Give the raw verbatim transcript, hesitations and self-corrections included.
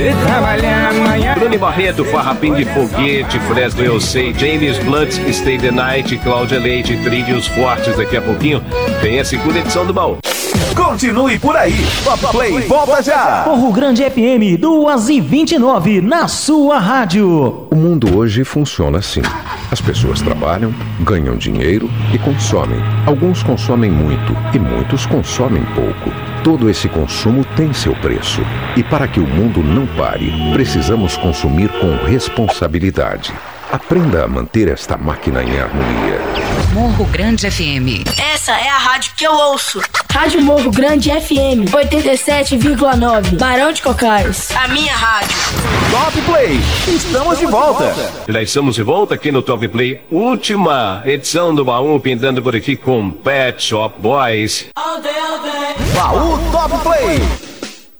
Bruno Barreto, Farrapim de Foguete, Fresno Eu Sei, James Blunt, Stay the Night, Cláudia Leite, Trilhos Fortes. Daqui a pouquinho tem a segunda edição do Baú. Continue por aí. Top Play volta já. Morro Grande F M, duas e vinte e nove, na sua rádio. O mundo hoje funciona assim. As pessoas trabalham, ganham dinheiro e consomem. Alguns consomem muito e muitos consomem pouco. Todo esse consumo tem seu preço. E para que o mundo não pare, precisamos consumir com responsabilidade. Aprenda a manter esta máquina em harmonia. Morro Grande F M. Essa é a rádio que eu ouço. Rádio Morro Grande F M oitenta e sete vírgula nove, Barão de Cocais. A minha rádio. Top Play, estamos de volta. Já estamos de volta aqui no Top Play. Última edição do Baú, pintando por aqui com Pet Shop Boys. Baú Top Play.